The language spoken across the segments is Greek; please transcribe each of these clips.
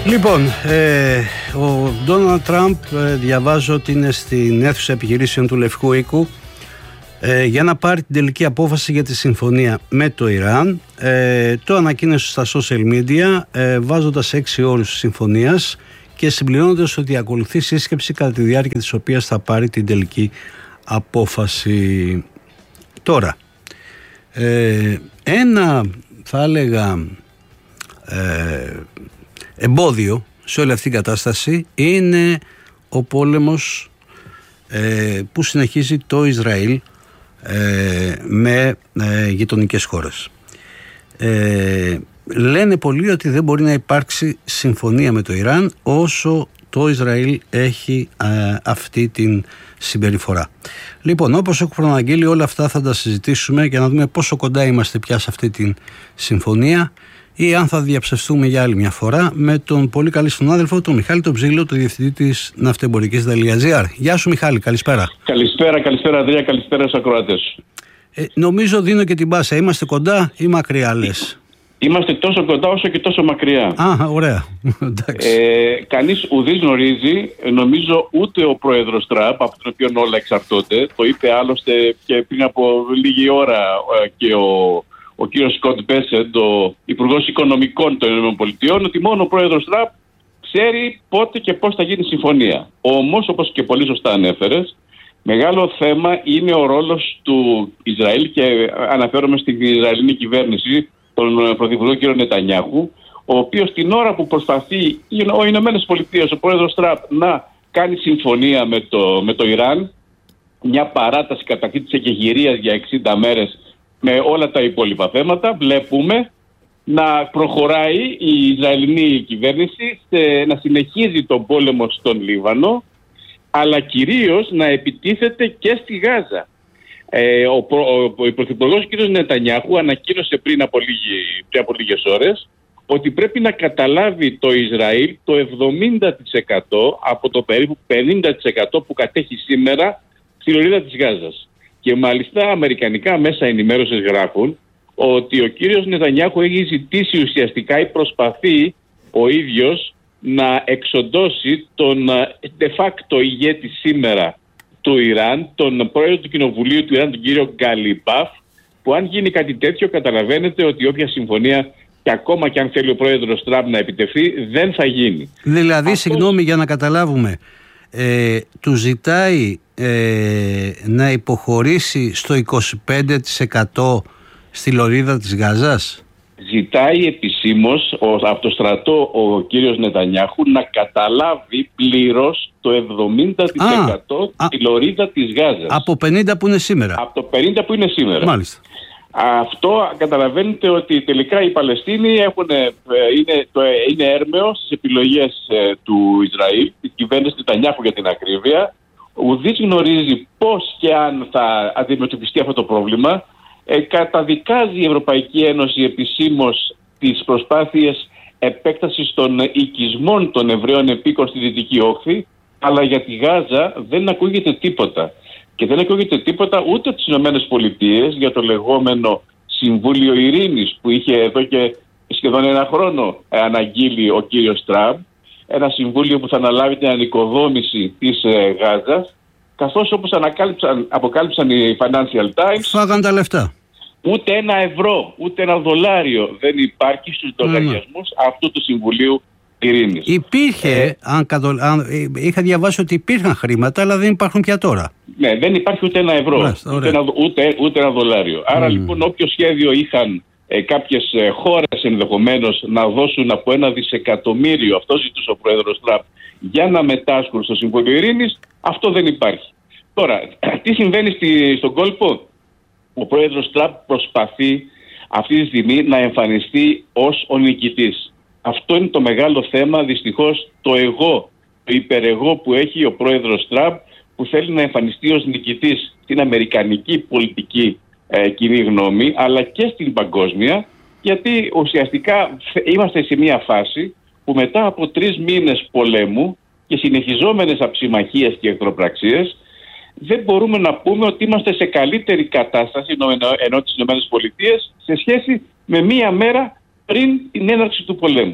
Λοιπόν, ο Ντόναλντ Τραμπ διαβάζω ότι είναι στην αίθουσα επιχειρήσεων του Λευκού Οίκου για να πάρει την τελική απόφαση για τη συμφωνία με το Ιράν. Το ανακοίνωσε στα social media βάζοντας 6 όρους συμφωνίας και συμπληρώνοντας ότι ακολουθεί σύσκεψη κατά τη διάρκεια της οποίας θα πάρει την τελική απόφαση. Τώρα, ένα θα έλεγα εμπόδιο σε όλη αυτή την κατάσταση είναι ο πόλεμος που συνεχίζει το Ισραήλ με γειτονικές χώρες. Λένε πολλοί ότι δεν μπορεί να υπάρξει συμφωνία με το Ιράν όσο το Ισραήλ έχει αυτή την συμπεριφορά. Λοιπόν, όπως έχω προαναγγείλει, όλα αυτά θα τα συζητήσουμε για να δούμε πόσο κοντά είμαστε πια σε αυτή την συμφωνία ή αν θα διαψευστούμε για άλλη μια φορά με τον πολύ καλή συνάδελφο, τον Μιχάλη τον Ψήλο, το διευθυντή της ναυτεμπορικής Δελία.gr. Γεια σου Μιχάλη, καλησπέρα. Καλησπέρα Ανδρέα, καλησπέρα στους ακροατές. Νομίζω δίνω και την πάσα. Είμαστε κοντά ή μακριά λες? Είμαστε τόσο κοντά όσο και τόσο μακριά. Ωραία. Κανείς ουδής γνωρίζει, νομίζω ούτε ο πρόεδρος Τραμπ, από τον οποίο όλα εξαρτώνται. Το είπε άλλωστε και πριν από λίγη ώρα και ο κύριος Σκοτ Μπέσεντ, ο Υπουργός Οικονομικών των ΗΠΑ, ότι μόνο ο πρόεδρος Τραμπ ξέρει πότε και πώς θα γίνει η συμφωνία. Όμως, όπως και πολύ σωστά ανέφερες, μεγάλο θέμα είναι ο ρόλος του Ισραήλ και αναφέρομαι στην Ισραηλινή κυβέρνηση, τον Πρωθυπουργό κ. Νετανιάχου, ο οποίος την ώρα που προσπαθεί οι Ηνωμένες Πολιτείες, ο πρόεδρος Τραμπ, να κάνει συμφωνία με το Ιράν, μια παράταση κατά αυτή της εκεχηρίας για 60 μέρες με όλα τα υπόλοιπα θέματα, βλέπουμε να προχωράει η Ισραηλινή κυβέρνηση να συνεχίζει τον πόλεμο στον Λίβανο, αλλά κυρίως να επιτίθεται και στη Γάζα. Ο Πρωθυπουργός κ. Νετανιάχου ανακοίνωσε πριν από λίγες ώρες ότι πρέπει να καταλάβει το Ισραήλ το 70% από το περίπου 50% που κατέχει σήμερα στη λωρίδα της Γάζας. Και μάλιστα αμερικανικά μέσα ενημέρωσης γράφουν ότι ο κύριος Νετανιάχου έχει ζητήσει ουσιαστικά ή προσπαθεί ο ίδιος να εξοντώσει τον de facto ηγέτη σήμερα του Ιράν, τον πρόεδρο του Κοινοβουλίου του Ιράν, τον κύριο Γκαλιμπάφ, που αν γίνει κάτι τέτοιο καταλαβαίνετε ότι όποια συμφωνία και ακόμα και αν θέλει ο πρόεδρος Τραμπ να επιτευχθεί δεν θα γίνει. Δηλαδή, συγγνώμη για να καταλάβουμε, του ζητάει να υποχωρήσει στο 25% στη λωρίδα της Γάζας. Ζητάει επισήμως από το στρατό ο κύριος Νετανιάχου να καταλάβει πλήρως το 70% τη λωρίδα της Γάζας. Από 50 που είναι σήμερα. Από το 50 που είναι σήμερα. Μάλιστα. Αυτό καταλαβαίνετε ότι τελικά οι Παλαιστίνοι είναι έρμεος στις επιλογές του Ισραήλ, της κυβέρνησης Νετανιάχου για την ακρίβεια. Ουδής γνωρίζει πώς και αν θα αντιμετωπιστεί αυτό το πρόβλημα. Καταδικάζει η Ευρωπαϊκή Ένωση επισήμως τις προσπάθειες επέκτασης των οικισμών των Εβραίων επίκων στη Δυτική Όχθη, αλλά για τη Γάζα δεν ακούγεται τίποτα. Και δεν ακούγεται τίποτα ούτε από τις Ηνωμένες Πολιτείες για το λεγόμενο Συμβούλιο Ειρήνης που είχε εδώ και σχεδόν ένα χρόνο αναγγείλει ο κύριος Τραμπ, ένα συμβούλιο που θα αναλάβει την ανοικοδόμηση της Γάζας, καθώς όπως αποκάλυψαν οι Financial Times, φάγαν τα λεφτά. Ούτε ένα ευρώ, ούτε ένα δολάριο δεν υπάρχει στους λογαριασμούς αυτού του Συμβουλίου Ειρήνης. Υπήρχε, είχα διαβάσει ότι υπήρχαν χρήματα, αλλά δεν υπάρχουν πια τώρα. Ναι, δεν υπάρχει ούτε ένα ευρώ, ούτε ένα δολάριο. Άρα λοιπόν όποιο σχέδιο είχαν κάποιες χώρες ενδεχομένως να δώσουν από 1 δισεκατομμύριο, αυτό ζητούσε ο πρόεδρος Τραμπ, για να μετάσχουν στο Συμβούλιο Ειρήνης, αυτό δεν υπάρχει. Τώρα, τι συμβαίνει στον κόλπο? Ο πρόεδρος Τραμπ προσπαθεί αυτή τη στιγμή να εμφανιστεί ως ο νικητής. Αυτό είναι το μεγάλο θέμα, δυστυχώς, το υπερεγώ που έχει ο πρόεδρος Τραμπ, που θέλει να εμφανιστεί ως νικητής στην αμερικανική πολιτική κοινή γνώμη, αλλά και στην παγκόσμια, γιατί ουσιαστικά είμαστε σε μια φάση που μετά από 3 μήνες πολέμου και συνεχιζόμενες αψημαχίες και εχθροπραξίες, δεν μπορούμε να πούμε ότι είμαστε σε καλύτερη κατάσταση ενώ τις ΗΠΑ σε σχέση με μία μέρα πριν την έναρξη του πολέμου.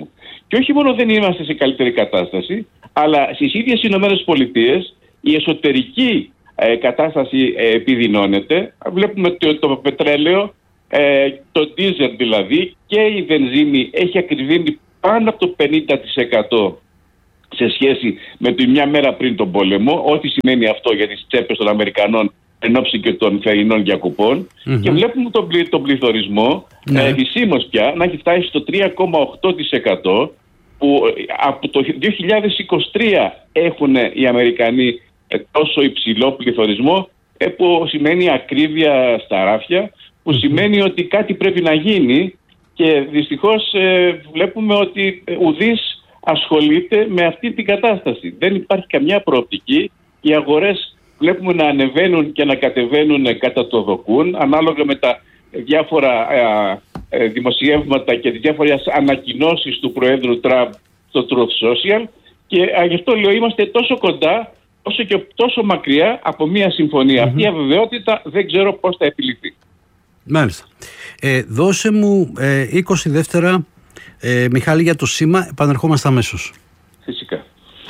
Και όχι μόνο δεν είμαστε σε καλύτερη κατάσταση, αλλά στις ίδιες Ηνωμένες Πολιτείες η εσωτερική κατάσταση επιδεινώνεται. Βλέπουμε το πετρέλαιο, το ντίζελ δηλαδή, και η βενζίνη έχει ακριβήνει πάνω από το 50% σε σχέση με τη μια μέρα πριν τον πόλεμο. Ό,τι σημαίνει αυτό για τις τσέπες των Αμερικανών εν ώψη και των θερινών διακοπών. Και βλέπουμε τον πληθωρισμό επισήμως πια να έχει φτάσει στο 3,8%, που από το 2023 έχουν οι Αμερικανοί τόσο υψηλό πληθωρισμό, που σημαίνει ακρίβεια στα ράφια, που σημαίνει ότι κάτι πρέπει να γίνει, και δυστυχώς βλέπουμε ότι ουδής ασχολείται με αυτή την κατάσταση. Δεν υπάρχει καμιά προοπτική. Οι αγορές βλέπουμε να ανεβαίνουν και να κατεβαίνουν κατά το δοκούν, ανάλογα με τα διάφορα δημοσιεύματα και τις διάφορες ανακοινώσεις του Προέδρου Τραμπ στο Truth Social, και γι' αυτό λέω είμαστε τόσο κοντά όσο και τόσο μακριά από μια συμφωνία. Αυτή η αβεβαιότητα δεν ξέρω πώς θα επιληθεί. Μάλιστα. Δώσε μου 20 δεύτερα, Μιχάλη, για το σήμα. Επανερχόμαστε αμέσως. Φυσικά.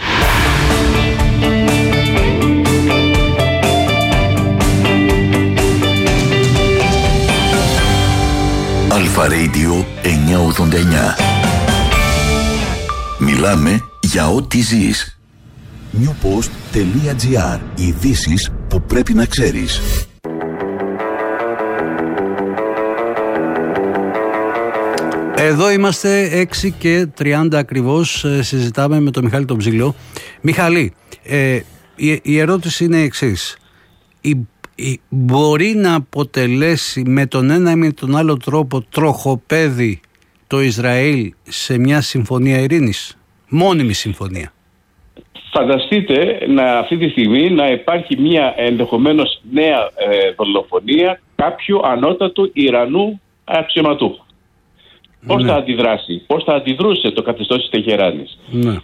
Αλφα Radio 989. Μιλάμε για ό,τι ζεις. newpost.gr. Ειδήσεις που πρέπει να ξέρεις. Εδώ είμαστε 6:30 ακριβώς. Συζητάμε με τον Μιχάλη τον Ψηλό. Μιχάλη, η ερώτηση είναι η εξής. Μπορεί να αποτελέσει με τον ένα ή με τον άλλο τρόπο τροχοπέδι το Ισραήλ σε μια συμφωνία ειρήνης, μόνιμη συμφωνία? Φανταστείτε αυτή τη στιγμή να υπάρχει μια ενδεχομένως νέα δολοφονία κάποιου ανώτατου Ιρανού αξιωματούχου. Πώς θα αντιδράσει, πώς θα αντιδρούσε το καθεστώς της Τεχεράνης?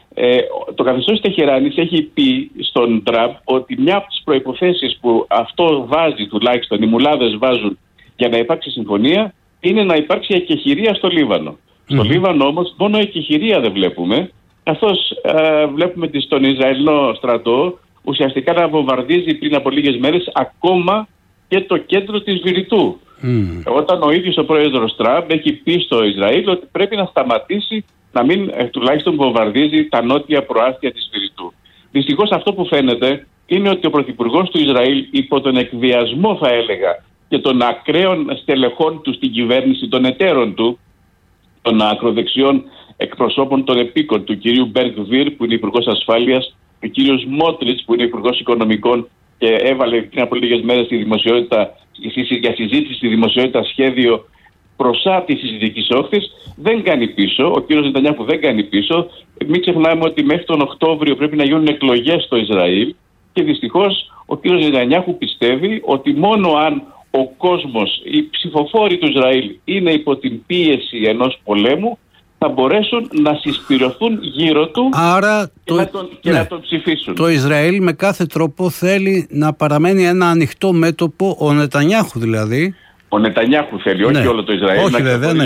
Το καθεστώς της Τεχεράνης έχει πει στον Τραμπ ότι μια από τις προϋποθέσεις που αυτό βάζει, τουλάχιστον οι μουλάδες βάζουν, για να υπάρξει συμφωνία, είναι να υπάρξει εκεχηρία στο Λίβανο. Στο Λίβανο όμως μόνο εκεχηρία δεν βλέπουμε, καθώς βλέπουμε στον Ισραηλινό στρατό ουσιαστικά να βομβαρδίζει πριν από λίγες μέρες ακόμα και το κέντρο της Βηρητού. Όταν ο ίδιος ο πρόεδρος Τραμπ έχει πει στο Ισραήλ ότι πρέπει να σταματήσει να μην τουλάχιστον βομβαρδίζει τα νότια προάστια της Βηρητού. Δυστυχώς αυτό που φαίνεται είναι ότι ο πρωθυπουργός του Ισραήλ, υπό τον εκβιασμό θα έλεγα και των ακραίων στελεχών του στην κυβέρνηση, των εταίρων του, των ακροδεξιών εκπροσώπων των επίκων, του κυρίου Μπεργκβίρ που είναι υπουργός ασφάλειας, του κύριου Σμότριτς που είναι υπουργός οικονομικών και έβαλε πριν από λίγες μέρες στη δημοσιότητα, για συζήτηση στη δημοσιότητα σχέδιο προσάρτησης της Δυτικής Όχθης, δεν κάνει πίσω. Ο κύριος Νετανιάχου δεν κάνει πίσω. Μην ξεχνάμε ότι μέχρι τον Οκτώβριο πρέπει να γίνουν εκλογές στο Ισραήλ, και δυστυχώς ο κύριος Νετανιάχου πιστεύει ότι μόνο αν ο κόσμος, οι ψηφοφόροι του Ισραήλ είναι υπό την πίεση ενός πολέμου, θα μπορέσουν να συσπηρωθούν γύρω του. Άρα να τον ψηφίσουν. Το Ισραήλ με κάθε τρόπο θέλει να παραμένει ένα ανοιχτό μέτωπο, ο Νετανιάχου δηλαδή. Ο Νετανιάχου θέλει, όχι όλο το Ισραήλ. Όχι,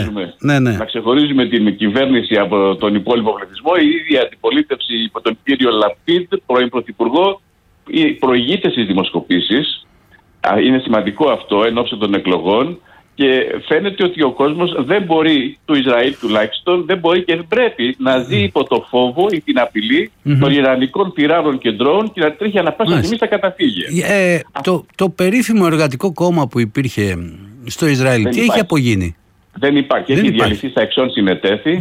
να ξεχωρίζουμε την κυβέρνηση από τον υπόλοιπο πληθυσμό. Η ίδια αντιπολίτευση υπό τον κύριο Λαπίδ, πρώην πρωθυπουργό, προηγείται στις δημοσκοπήσεις. Είναι σημαντικό αυτό εν ώψη των εκλογών. Και φαίνεται ότι ο κόσμος δεν μπορεί, του Ισραήλ τουλάχιστον, δεν μπορεί και δεν πρέπει να ζει υπό το φόβο ή την απειλή των Ιρανικών πυράδων και ντρόουν και να τρέχει ανά πάσα στιγμή στα καταφύγια. Το περίφημο εργατικό κόμμα που υπήρχε στο Ισραήλ, τι έχει απογίνει? Δεν υπάρχει. Έχει διαλυθεί στα εξών συνετέθη.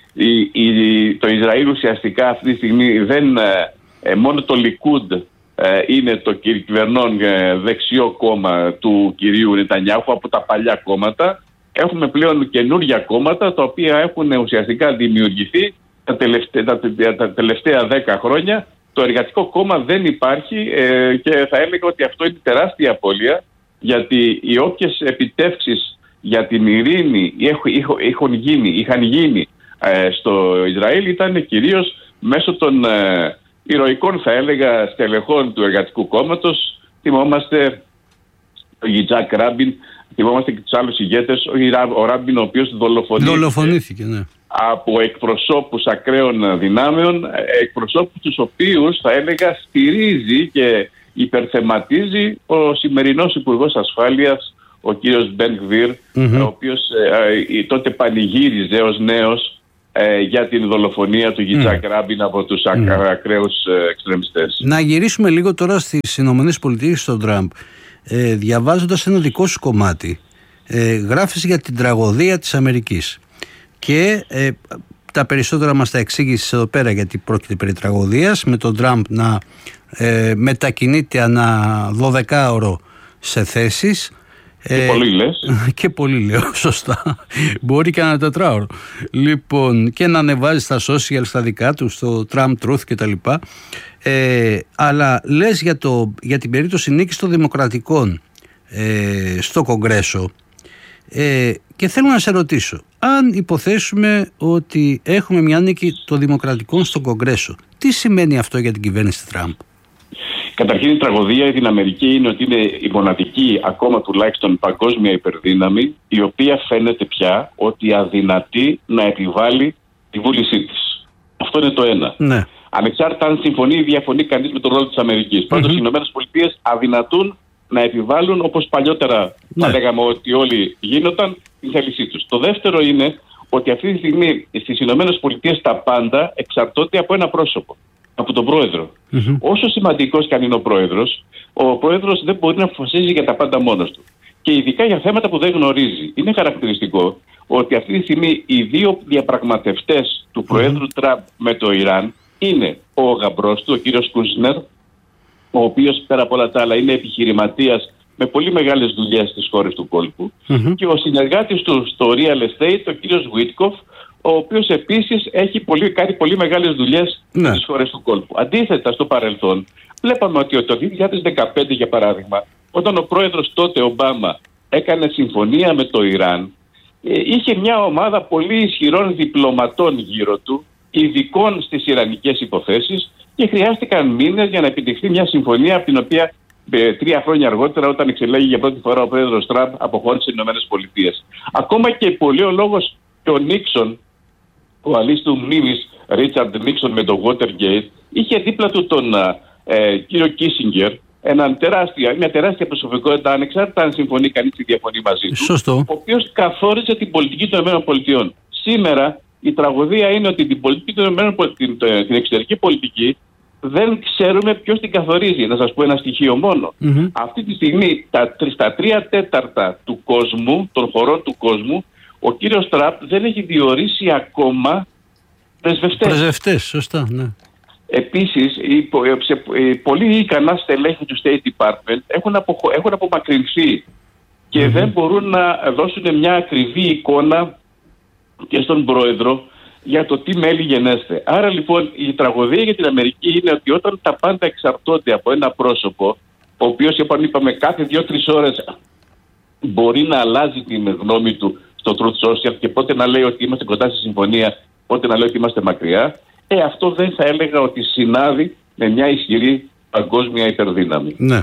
Το Ισραήλ ουσιαστικά αυτή τη στιγμή μόνο το Λικούντ είναι το κυβερνών δεξιό κόμμα του κυρίου Νετανιάχου από τα παλιά κόμματα. Έχουμε πλέον καινούργια κόμματα τα οποία έχουν ουσιαστικά δημιουργηθεί τα τελευταία 10 χρόνια. Το εργατικό κόμμα δεν υπάρχει και θα έλεγα ότι αυτό είναι τεράστια απώλεια, γιατί οι όποιες επιτεύξεις για την ειρήνη είχαν γίνει στο Ισραήλ ήταν κυρίως μέσω των ηρωικών, θα έλεγα, στελεχών του εργατικού κόμματος. Θυμόμαστε τον Γιτσάκ Ράμπιν, θυμόμαστε και τους άλλους ηγέτες, ο Ράμπιν ο οποίος δολοφονήθηκε. από εκπροσώπους ακραίων δυνάμεων, εκπροσώπους τους οποίους θα έλεγα στηρίζει και υπερθεματίζει ο σημερινός Υπουργός Ασφάλειας, ο κύριος Μπεν Γβίρ, ο οποίος τότε πανηγύριζε ως νέος για την δολοφονία του Γιτσάκ Ράμπιν από τους ακραίους εξτρεμιστές. Να γυρίσουμε λίγο τώρα στις Ηνωμένες Πολιτείες, στον Τραμπ. Διαβάζοντας ένα δικό σου κομμάτι, γράφεις για την τραγωδία της Αμερικής και τα περισσότερα μας τα εξήγησες εδώ πέρα, γιατί πρόκειται περί τραγωδίας, με τον Τραμπ να μετακινείται ανά 12ωρο σε θέσεις. Και πολύ λες. Και πολύ λέω, σωστά. Μπορεί και ένα 4ωρο. Λοιπόν, και να ανεβάζει στα social, στα δικά του, στο Trump Truth κτλ. Αλλά λες για την περίπτωση νίκης των Δημοκρατικών στο Κογκρέσο. Και θέλω να σε ρωτήσω, αν υποθέσουμε ότι έχουμε μια νίκη των Δημοκρατικών στο Κογκρέσο, τι σημαίνει αυτό για την κυβέρνηση Τραμπ? Καταρχήν, η τραγωδία για την Αμερική είναι ότι είναι η μοναδική, ακόμα τουλάχιστον παγκόσμια υπερδύναμη, η οποία φαίνεται πια ότι αδυνατεί να επιβάλλει τη βούλησή της. Αυτό είναι το ένα. Ναι. Ανεξάρτητα αν συμφωνεί ή διαφωνεί κανείς με τον ρόλο της Αμερικής. Πάντως, οι ΗΠΑ αδυνατούν να επιβάλλουν, όπως παλιότερα θα λέγαμε ότι όλοι γίνονταν, τη θέλησή τους. Το δεύτερο είναι ότι αυτή τη στιγμή στις ΗΠΑ τα πάντα εξαρτώνται από ένα πρόσωπο. Από τον πρόεδρο. Όσο σημαντικός και αν είναι ο πρόεδρος δεν μπορεί να αποφασίζει για τα πάντα μόνος του. Και ειδικά για θέματα που δεν γνωρίζει. Είναι χαρακτηριστικό ότι αυτή τη στιγμή οι δύο διαπραγματευτές του πρόεδρου Τραμπ με το Ιράν είναι ο γαμπρός του, ο κύριος Κούσνερ, ο οποίος πέρα από όλα τα άλλα είναι επιχειρηματίας με πολύ μεγάλες δουλειές στις χώρες του κόλπου, και ο συνεργάτης του στο real estate, ο κύριος Βίτκοφ, ο οποίος επίσης έχει κάνει πολύ μεγάλες δουλειές στις χώρες του κόλπου. Αντίθετα, στο παρελθόν, βλέπαμε ότι το 2015, για παράδειγμα, όταν ο πρόεδρος τότε, Ομπάμα, έκανε συμφωνία με το Ιράν, είχε μια ομάδα πολύ ισχυρών διπλωματών γύρω του, ειδικών στις ιρανικές υποθέσεις, και χρειάστηκαν μήνες για να επιτευχθεί μια συμφωνία, από την οποία 3 χρόνια αργότερα, όταν εξελέγει για πρώτη φορά ο πρόεδρος Τραμπ, αποχώρησε στις ΗΠΑ. Ακόμα και πολιολόγος και ο Νίξον, ο αλής του μνήμης Ρίτσαρντ Νίξον με το Watergate, είχε δίπλα του τον κύριο Κίσινγκερ, μια τεράστια προσωπικότητα, ανεξάρτητα αν συμφωνεί κανείς ή διαφωνεί μαζί του, Σωστό. ο οποίος καθόριζε την πολιτική των ΗΠΑ. Σήμερα η τραγωδία είναι ότι την πολιτική των ΗΠΑ, την εξωτερική πολιτική, δεν ξέρουμε ποιος την καθορίζει. Να σας πω ένα στοιχείο μόνο. Αυτή τη στιγμή στα 3/4 του κόσμου, των χωρών του κόσμου, ο κύριος Τραμπ δεν έχει διορίσει ακόμα πρεσβευτές. Σωστά, ναι. Επίσης, οι πολύ ικανά στελέχη του State Department έχουν απομακρυνθεί και δεν μπορούν να δώσουν μια ακριβή εικόνα και στον πρόεδρο για το τι μέλη γενέστε. Άρα λοιπόν η τραγωδία για την Αμερική είναι ότι όταν τα πάντα εξαρτώνται από ένα πρόσωπο, ο οποίος, είπαμε, κάθε 2-3 ώρες μπορεί να αλλάζει την γνώμη του στο Truth Social, και πότε να λέει ότι είμαστε κοντά στη συμφωνία, πότε να λέει ότι είμαστε μακριά, αυτό δεν θα έλεγα ότι συνάδει με μια ισχυρή παγκόσμια υπερδύναμη. Ναι.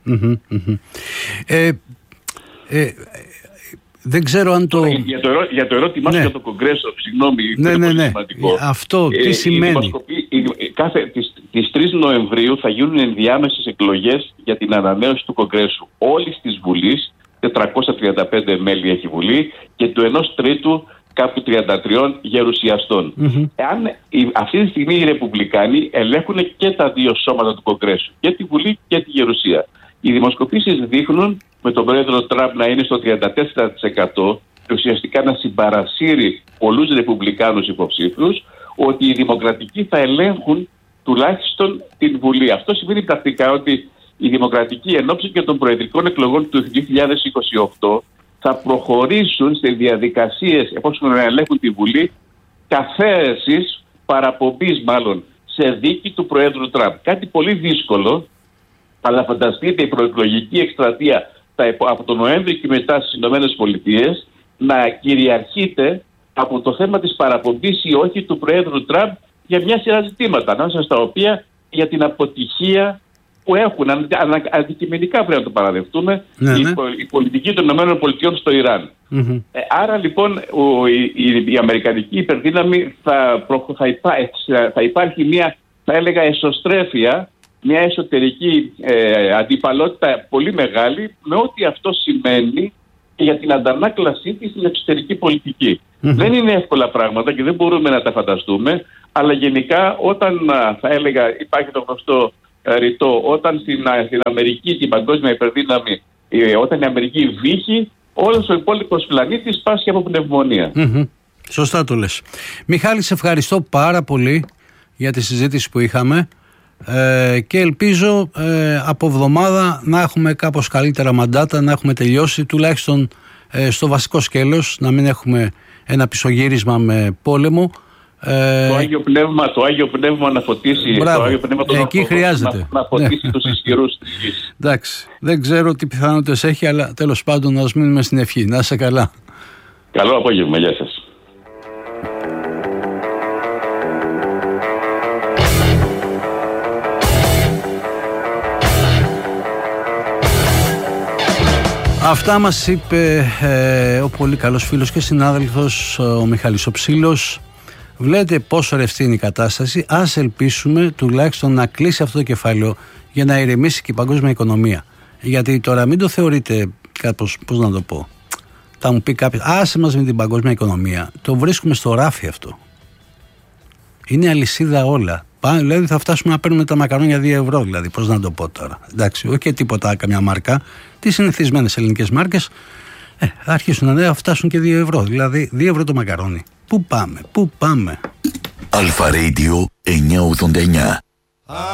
Δεν ξέρω αν το... Για το ερώτημά σου για το Κογκρέσο, συγγνώμη, είναι πολύ σημαντικό. Αυτό τι σημαίνει? Τις 3 Νοεμβρίου θα γίνουν ενδιάμεσες εκλογές για την ανανέωση του Κογκρέσου. Όλης της Βουλής, 435 μέλη έχει Βουλή, και του 1/3 κάπου 33 γερουσιαστών. Εάν αυτή τη στιγμή οι Ρεπουμπλικάνοι ελέγχουν και τα δύο σώματα του Κογκρέσου, και τη Βουλή και τη Γερουσία. Οι δημοσκοπήσεις δείχνουν με τον πρόεδρο Τραμπ να είναι στο 34% και ουσιαστικά να συμπαρασύρει πολλούς Ρεπουμπλικάνους υποψήφιους, ότι οι Δημοκρατικοί θα ελέγχουν τουλάχιστον την Βουλή. Αυτό σημαίνει πρακτικά ότι οι Δημοκρατικοί εν ώψη και των προεδρικών εκλογών του 2028 θα προχωρήσουν σε διαδικασίες, εφόσον να ελέγχουν τη Βουλή, καθαίρεσης, παραπομπής μάλλον, σε δίκη του Προέδρου Τραμπ. Κάτι πολύ δύσκολο, αλλά φανταστείτε η προεκλογική εκστρατεία από τον Νοέμβρη και μετά στις ΗΠΑ να κυριαρχείται από το θέμα της παραπομπής ή όχι του Προέδρου Τραμπ για μια σειρά ζητήματα, ανάμεσα στα οποία για την αποτυχία που έχουν, αντικειμενικά πρέπει να το παραδεχτούμε, η πολιτική των ΗΠΑ στο Ιράν. Άρα λοιπόν η αμερικανική υπερδύναμη θα υπάρχει μια, θα έλεγα, εσωστρέφεια, μια εσωτερική αντιπαλότητα πολύ μεγάλη, με ό,τι αυτό σημαίνει για την αντανάκλασή της στην εξωτερική πολιτική. Δεν είναι εύκολα πράγματα και δεν μπορούμε να τα φανταστούμε, αλλά γενικά όταν, θα έλεγα, υπάρχει το γνωστό ρητό, όταν στην Αμερική, την παγκόσμια υπερδύναμη, όταν η Αμερική βύχει, όλος ο υπόλοιπος πλανήτης πάσχει από πνευμονία. Σωστά το λες. Μιχάλη, σε ευχαριστώ πάρα πολύ για τη συζήτηση που είχαμε και ελπίζω από εβδομάδα να έχουμε κάπως καλύτερα μαντάτα, να έχουμε τελειώσει τουλάχιστον στο βασικό σκέλος, να μην έχουμε ένα πισωγύρισμα με πόλεμο. Το Άγιο Πνεύμα να φωτίσει. Μπράβο, το Άγιο Πνεύμα εκεί χρειάζεται να φωτίσει τους ισχυρούς της γης. Εντάξει, δεν ξέρω τι πιθανότητες έχει, αλλά τέλος πάντων να μείνουμε στην ευχή. Να είσαι καλά. Καλό απόγευμα, γεια σας. Αυτά μας είπε ο πολύ καλός φίλος και συνάδελφος ο Μιχάλης ο Ψήλος. Βλέπετε πόσο ρευστή είναι η κατάσταση. Ας ελπίσουμε τουλάχιστον να κλείσει αυτό το κεφάλαιο για να ηρεμήσει και η παγκόσμια οικονομία. Γιατί τώρα μην το θεωρείτε κάπως, πώς να το πω. Θα μου πει κάποιος, άσε μας με την παγκόσμια οικονομία. Το βρίσκουμε στο ράφι αυτό. Είναι αλυσίδα όλα. Δηλαδή θα φτάσουμε να παίρνουμε τα μακαρόνια 2 ευρώ, δηλαδή. Πώς να το πω τώρα. Εντάξει, όχι και τίποτα, καμιά μάρκα. Τι συνηθισμένες ελληνικές μάρκες θα αρχίσουν να φτάσουν και 2 ευρώ. Δηλαδή 2 ευρώ το μακαρόνι. Πού πάμε, πού πάμε. Αλφα Radio 989.